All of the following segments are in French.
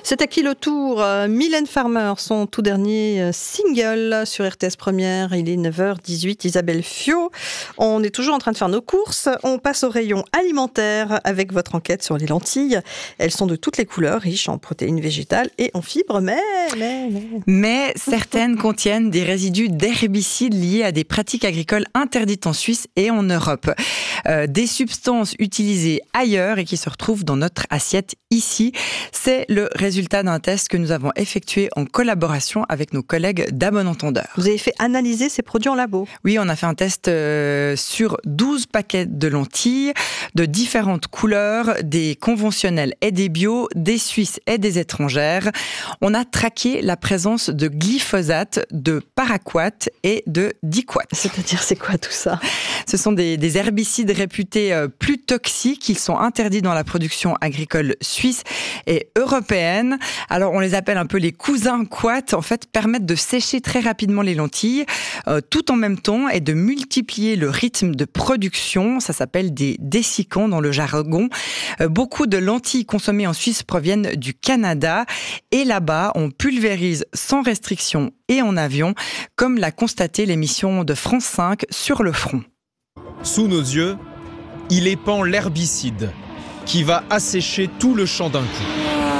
C'est à qui le tour? Mylène Farmer, son tout dernier single sur RTS Première. Il est 9h18. Isabelle Fiot. On est toujours en train de faire nos courses. On passe au rayon alimentaire avec votre enquête sur les lentilles. Elles sont de toutes les couleurs, riches en protéines végétales et en fibres, mais certaines contiennent des résidus d'herbicides liés à des pratiques agricoles interdites en Suisse et en Europe. Des substances utilisées ailleurs et qui se retrouvent dans notre assiette ici. C'est le résultat d'un test que nous avons effectué en collaboration avec nos collègues d'À Bon Entendeur. Vous avez fait analyser ces produits en labo? Oui, on a fait un test sur 12 paquets de lentilles de différentes couleurs, des conventionnelles et des bio, des suisses et des étrangères. On a traqué la présence de glyphosate, de paraquat et de diquat. C'est-à-dire, c'est quoi tout ça? Ce sont des herbicides réputés plus toxiques. Ils sont interdits dans la production agricole suisse et européenne. Alors, on les appelle un peu les cousins quat. En fait, permettent de sécher très rapidement les lentilles, tout en même temps, et de multiplier le rythme de production. Ça s'appelle des dessicants dans le jargon. Beaucoup de lentilles consommées en Suisse proviennent du Canada. Et là-bas, on pulvérise sans restriction et en avion, comme l'a constaté l'émission de France 5 Sur le front. Sous nos yeux, il épand l'herbicide qui va assécher tout le champ d'un coup.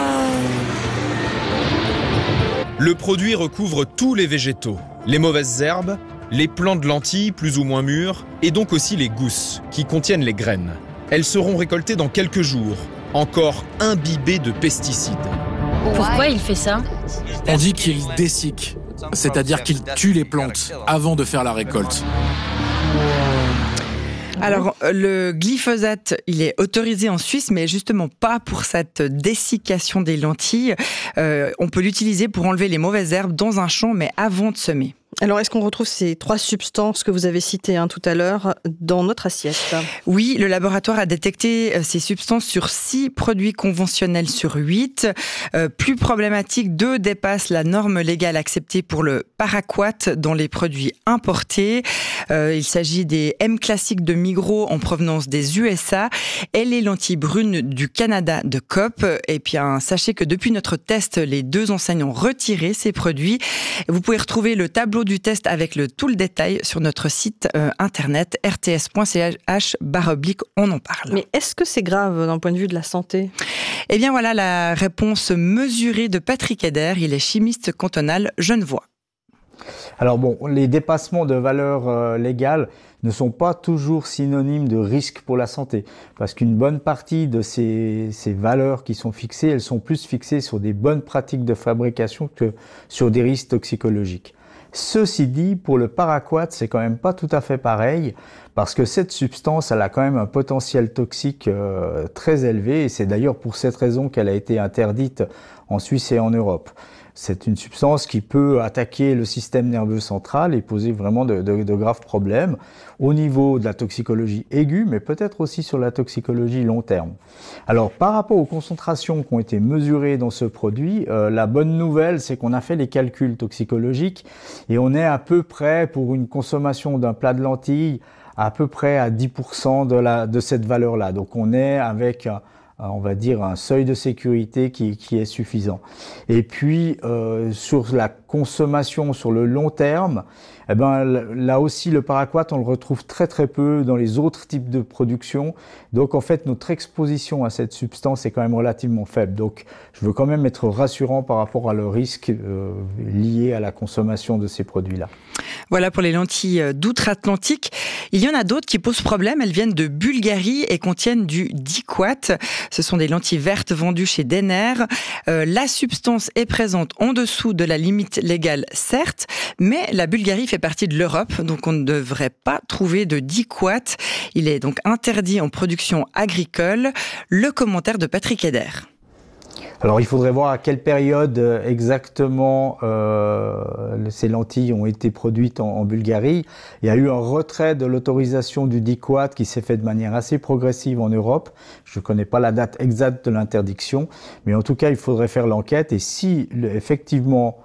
Le produit recouvre tous les végétaux, les mauvaises herbes, les plants de lentilles plus ou moins mûrs et donc aussi les gousses qui contiennent les graines. Elles seront récoltées dans quelques jours, encore imbibées de pesticides. Pourquoi il fait ça? On dit qu'il dessique, c'est-à-dire qu'il tue les plantes avant de faire la récolte. Alors, le glyphosate, il est autorisé en Suisse, mais justement pas pour cette dessiccation des lentilles. On peut l'utiliser pour enlever les mauvaises herbes dans un champ, mais avant de semer. Alors, est-ce qu'on retrouve ces 3 substances que vous avez citées tout à l'heure dans notre assiette? Oui, le laboratoire a détecté ces substances sur 6 produits conventionnels sur 8. Plus problématique, 2 dépassent la norme légale acceptée pour le paraquat dans les produits importés. Il s'agit des M classiques de Migros en provenance des USA et les lentilles brunes du Canada de Coop. Et puis, sachez que depuis notre test, les 2 enseignes ont retiré ces produits. Vous pouvez retrouver le tableau du test avec tout le détail sur notre site internet rts.ch/on en parle. Mais est-ce que c'est grave d'un point de vue de la santé? Eh bien voilà la réponse mesurée de Patrick Eder, il est chimiste cantonal genevois. Alors bon, les dépassements de valeurs légales ne sont pas toujours synonymes de risque pour la santé, parce qu'une bonne partie de ces valeurs qui sont fixées, elles sont plus fixées sur des bonnes pratiques de fabrication que sur des risques toxicologiques. Ceci dit, pour le paraquat, c'est quand même pas tout à fait pareil, parce que cette substance, elle a quand même un potentiel toxique très élevé, et c'est d'ailleurs pour cette raison qu'elle a été interdite en Suisse et en Europe. C'est une substance qui peut attaquer le système nerveux central et poser vraiment de graves problèmes au niveau de la toxicologie aiguë, mais peut-être aussi sur la toxicologie long terme. Alors, par rapport aux concentrations qui ont été mesurées dans ce produit, la bonne nouvelle, c'est qu'on a fait les calculs toxicologiques et on est à peu près, pour une consommation d'un plat de lentilles, à peu près à 10% de cette valeur-là. Donc, on est avec on va dire un seuil de sécurité qui est suffisant. Et puis sur la consommation sur le long terme, eh ben là aussi le paraquat on le retrouve très très peu dans les autres types de production. Donc en fait notre exposition à cette substance est quand même relativement faible. Donc je veux quand même être rassurant par rapport à le risque lié à la consommation de ces produits-là. Voilà pour les lentilles d'outre-Atlantique. Il y en a d'autres qui posent problème. Elles viennent de Bulgarie et contiennent du diquat. Ce sont des lentilles vertes vendues chez Denner. La substance est présente en dessous de la limite légale, certes, mais la Bulgarie fait partie de l'Europe, donc on ne devrait pas trouver de diquat. Il est donc interdit en production agricole. Le commentaire de Patrick Eder. Alors il faudrait voir à quelle période exactement ces lentilles ont été produites en Bulgarie. Il y a eu un retrait de l'autorisation du diquat qui s'est fait de manière assez progressive en Europe. Je ne connais pas la date exacte de l'interdiction, mais en tout cas il faudrait faire l'enquête et si effectivement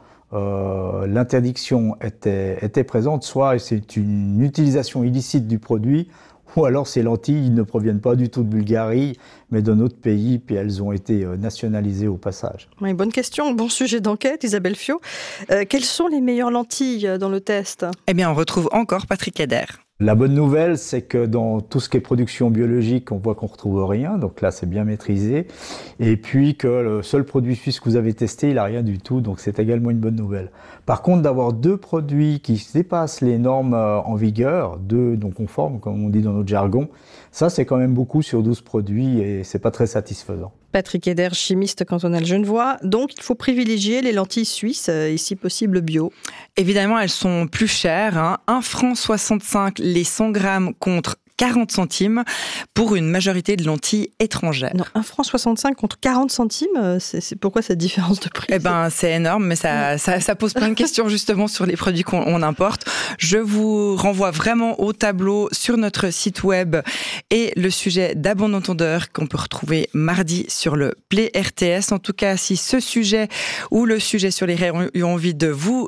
l'interdiction était présente, soit c'est une utilisation illicite du produit, ou alors ces lentilles ne proviennent pas du tout de Bulgarie, mais d'un autre pays, puis elles ont été nationalisées au passage. Oui, bonne question, bon sujet d'enquête, Isabelle Fiot. Quelles sont les meilleures lentilles dans le test ? Eh bien, on retrouve encore Patrick Eder. La bonne nouvelle, c'est que dans tout ce qui est production biologique, on voit qu'on ne retrouve rien, donc là c'est bien maîtrisé. Et puis que le seul produit suisse que vous avez testé, il n'a rien du tout, donc c'est également une bonne nouvelle. Par contre, d'avoir 2 produits qui dépassent les normes en vigueur, 2 non conformes, comme on dit dans notre jargon, ça c'est quand même beaucoup sur 12 produits et c'est pas très satisfaisant. Patrick Eder, chimiste cantonal genevois. Donc, il faut privilégier les lentilles suisses et si possible bio. Évidemment, elles sont plus chères. 1,65 franc les 100 grammes contre 40 centimes pour une majorité de lentilles étrangères. Non, 1,65 franc contre 40 centimes, c'est pourquoi cette différence de prix ? Eh ben, c'est énorme, mais ça pose plein de questions justement sur les produits qu'on importe. Je vous renvoie vraiment au tableau sur notre site web et le sujet d'Abondante Odeur qu'on peut retrouver mardi sur le Play RTS. En tout cas, si ce sujet ou le sujet sur les rayons ont envie de vous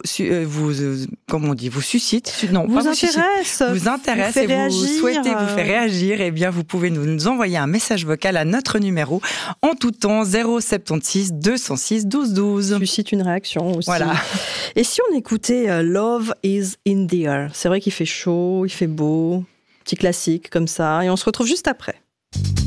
suscite, non, vous intéresse et vous souhaitez vous faire réagir, eh bien, vous pouvez nous envoyer un message vocal à notre numéro en tout temps 076 206 12 12. Suscite une réaction aussi. Voilà. Et si on écoutait Love is in the air ? C'est vrai qu'il fait chaud, il fait beau, petit classique comme ça, et on se retrouve juste après.